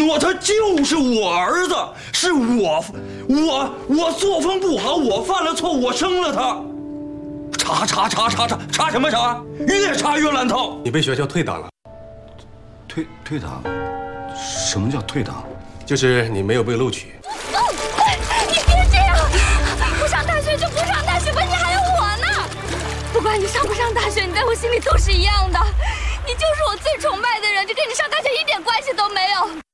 他就是我儿子，是我作风不好，我犯了错，我生了他。查什么查？越查越乱套。 你被学校退档了。 退档？什么叫退档？ 就是你没有被录取。 你别这样，不上大学就不上大学吧，你还有我呢。不管你上不上大学，你在我心里都是一样的。你就是我最崇拜的人，这跟你上大学一点关系都没有。